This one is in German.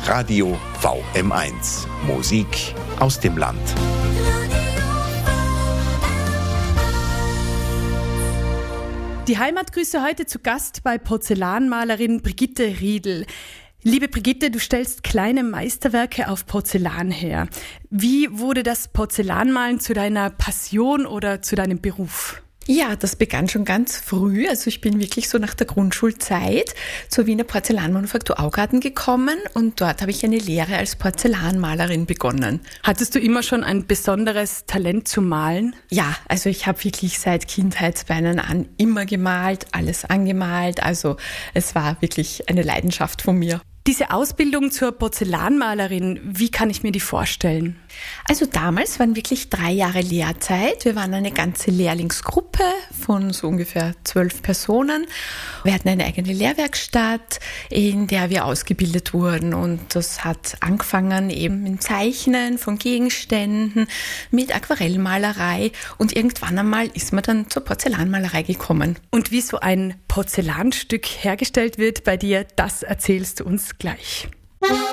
Radio VM1. Musik aus dem Land. Die Heimatgrüße heute zu Gast bei Porzellanmalerin Brigitte Riedl. Liebe Brigitte, du stellst kleine Meisterwerke auf Porzellan her. Wie wurde das Porzellanmalen zu deiner Passion oder zu deinem Beruf? Ja, das begann schon ganz früh. Also ich bin wirklich so nach der Grundschulzeit zur Wiener Porzellanmanufaktur Augarten gekommen und dort habe ich eine Lehre als Porzellanmalerin begonnen. Hattest du immer schon ein besonderes Talent zum Malen? Ja, also ich habe wirklich seit Kindheitsbeinen an immer gemalt, alles angemalt. Also es war wirklich eine Leidenschaft von mir. Diese Ausbildung zur Porzellanmalerin, wie kann ich mir die vorstellen? Also damals waren wirklich 3 Jahre Lehrzeit. Wir waren eine ganze Lehrlingsgruppe von so ungefähr 12 Personen. Wir hatten eine eigene Lehrwerkstatt, in der wir ausgebildet wurden. Und das hat angefangen eben mit Zeichnen von Gegenständen, mit Aquarellmalerei. Und irgendwann einmal ist man dann zur Porzellanmalerei gekommen. Und wie so ein Porzellanstück hergestellt wird bei dir, das erzählst du uns gleich.